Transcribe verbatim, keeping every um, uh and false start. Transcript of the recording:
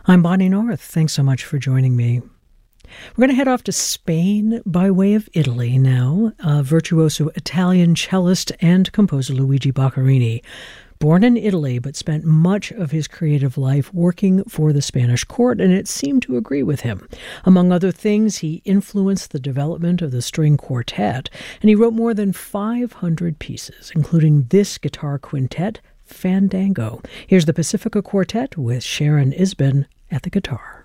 I'm Bonnie North. Thanks so much for joining me. We're going to head off to Spain by way of Italy now. Uh, virtuoso Italian cellist and composer Luigi Boccherini. Born in Italy, but spent much of his creative life working for the Spanish court, and it seemed to agree with him. Among other things, he influenced the development of the string quartet, and he wrote more than five hundred pieces, including this guitar quintet, Fandango. Here's the Pacifica Quartet with Sharon Isbin at the guitar.